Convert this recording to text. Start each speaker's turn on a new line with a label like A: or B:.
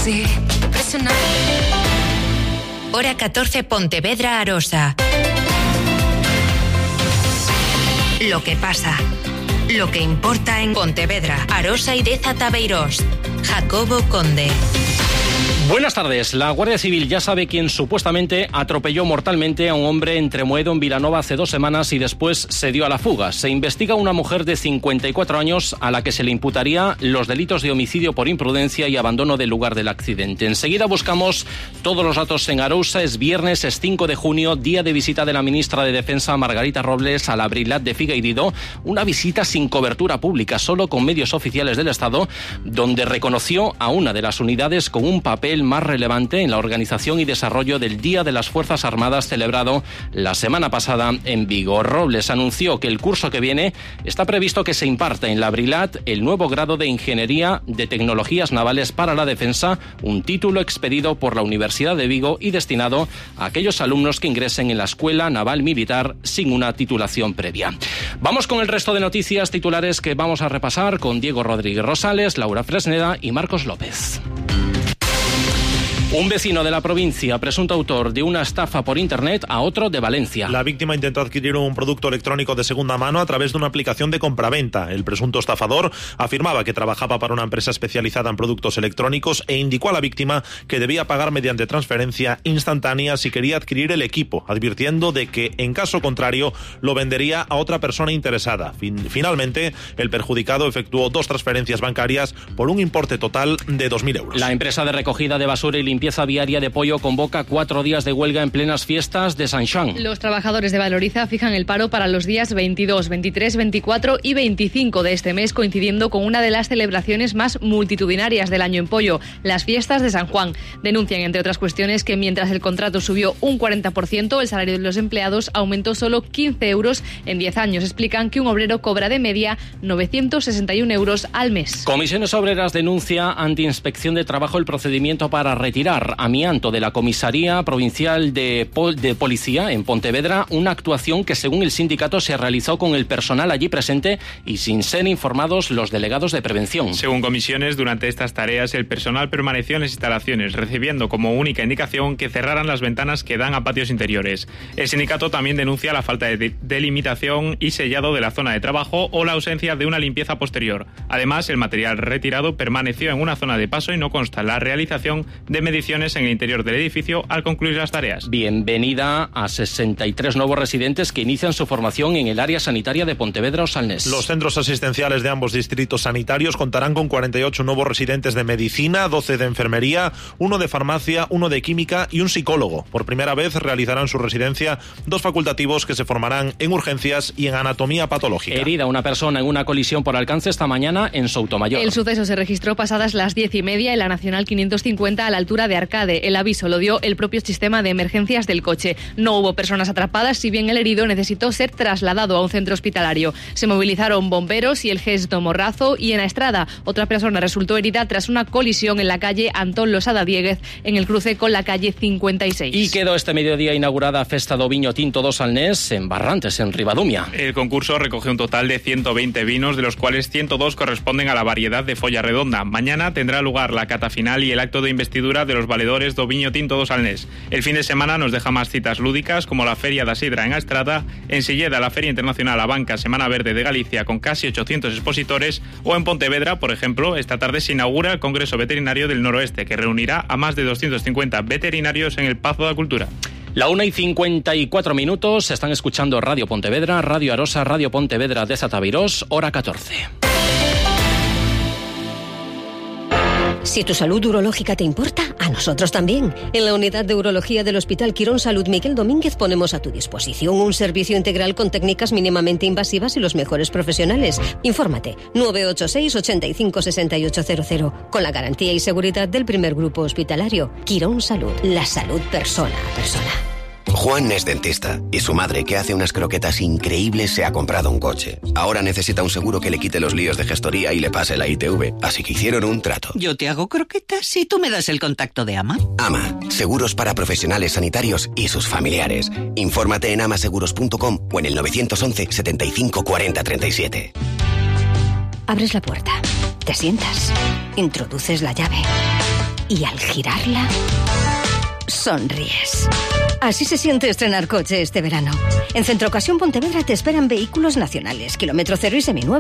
A: Sí, impresionante.
B: Hora 14, Pontevedra, Arosa. Lo que pasa. Lo que importa en Pontevedra, Arosa y Deza Tabeirós. Jacobo Conde.
C: Buenas tardes. La Guardia Civil ya sabe quién supuestamente atropelló mortalmente a un hombre en Tremoedo, en Vilanova, hace 2 semanas y después se dio a la fuga. Se investiga a una mujer de 54 años a la que se le imputaría los delitos de homicidio por imprudencia y abandono del lugar del accidente. Enseguida buscamos todos los datos en Arousa. Es viernes, es 5 de junio, día de visita de la ministra de Defensa, Margarita Robles, a la Brilat de Figueiredo. Una visita sin cobertura pública, solo con medios oficiales del Estado, donde reconoció a una de las unidades con un papel más relevante en la organización y desarrollo del Día de las Fuerzas Armadas celebrado la semana pasada en Vigo. Robles anunció que el curso que viene está previsto que se imparta en la Brilat el nuevo grado de Ingeniería de Tecnologías Navales para la Defensa, un título expedido por la Universidad de Vigo y destinado a aquellos alumnos que ingresen en la Escuela Naval Militar sin una titulación previa. Vamos con el resto de noticias titulares que vamos a repasar con Diego Rodríguez Rosales, Laura Fresneda y Marcos López. Un vecino de la provincia, presunto autor de una estafa por internet a otro de Valencia.
D: La víctima intentó adquirir un producto electrónico de segunda mano a través de una aplicación de compraventa. El presunto estafador afirmaba que trabajaba para una empresa especializada en productos electrónicos e indicó a la víctima que debía pagar mediante transferencia instantánea si quería adquirir el equipo, advirtiendo de que, en caso contrario, lo vendería a otra persona interesada. Finalmente, el perjudicado efectuó 2 transferencias bancarias por un importe total de 2.000 euros.
C: La empresa de recogida de basura y limpieza viaria de Pollo convoca 4 días de huelga en plenas fiestas de San Xoán.
E: Los trabajadores de Valoriza fijan el paro para los días 22, 23, 24 y 25 de este mes, coincidiendo con una de las celebraciones más multitudinarias del año en Pollo, las fiestas de San Juan. Denuncian, entre otras cuestiones, que mientras el contrato subió un 40%, el salario de los empleados aumentó solo 15 euros en 10 años. Explican que un obrero cobra de media 961 euros al mes.
C: Comisiones Obreras denuncia ante Inspección de Trabajo el procedimiento para retirar amianto de la Comisaría Provincial de Policía en Pontevedra, una actuación que según el sindicato se realizó con el personal allí presente y sin ser informados los delegados de prevención.
F: Según comisiones, durante estas tareas el personal permaneció en las instalaciones, recibiendo como única indicación que cerraran las ventanas que dan a patios interiores. El sindicato también denuncia la falta de delimitación y sellado de la zona de trabajo o la ausencia de una limpieza posterior. Además, el material retirado permaneció en una zona de paso y no consta la realización de mediciones en el interior del edificio al concluir las tareas.
C: Bienvenida a 63 nuevos residentes que inician su formación en el área sanitaria de Pontevedra o Salnés.
D: Los centros asistenciales de ambos distritos sanitarios contarán con 48 nuevos residentes de medicina, 12 de enfermería, 1 de farmacia, 1 de química y un psicólogo. Por primera vez realizarán su residencia 2 facultativos que se formarán en urgencias y en anatomía patológica.
C: Herida una persona en una colisión por alcance esta mañana en Soutomayor.
E: El suceso se registró pasadas las 10:30 en la Nacional 550 a la altura de Arcade. El aviso lo dio el propio sistema de emergencias del coche. No hubo personas atrapadas, si bien el herido necesitó ser trasladado a un centro hospitalario. Se movilizaron bomberos y el GES Morrazo, y en la Estrada otra persona resultó herida tras una colisión en la calle Antón Losada Diéguez en el cruce con la calle 56.
C: Y quedó este mediodía inaugurada Festa do Viño Tinto do Salnés en Barrantes, en Ribadumia.
F: El concurso recoge un total de 120 vinos, de los cuales 102 corresponden a la variedad de Folla Redonda. Mañana tendrá lugar la cata final y el acto de investidura de los valedores do Viño Tinto do Salnés. El fin de semana nos deja más citas lúdicas, como la Feria da Sidra en Astrada, en Silleda la Feria Internacional Abanca Semana Verde de Galicia con casi 800 expositores, o en Pontevedra, por ejemplo, esta tarde se inaugura el Congreso Veterinario del Noroeste, que reunirá a más de 250 veterinarios en el Pazo da Cultura.
C: La 1:54, están escuchando Radio Pontevedra, Radio Arosa, Radio Pontevedra de Zatavirós, hora 14.
G: Si tu salud urológica te importa, a nosotros también. En la unidad de urología del Hospital Quirón Salud Miguel Domínguez ponemos a tu disposición un servicio integral con técnicas mínimamente invasivas y los mejores profesionales. Infórmate, 986 85 6800, con la garantía y seguridad del primer grupo hospitalario. Quirón Salud, la salud persona a persona.
H: Juan es dentista y su madre, que hace unas croquetas increíbles, se ha comprado un coche. Ahora necesita un seguro que le quite los líos de gestoría y le pase la ITV, así que hicieron un trato.
I: Yo te hago croquetas y tú me das el contacto de AMA.
H: AMA, seguros para profesionales sanitarios y sus familiares. Infórmate en amaseguros.com o en el 911 75 40 37.
G: Abres la puerta, te sientas, introduces la llave. y al girarla, sonríes. Así se siente estrenar coche este verano. En Centro Ocasión Pontevedra te esperan vehículos nacionales, kilómetro cero y seminuevos.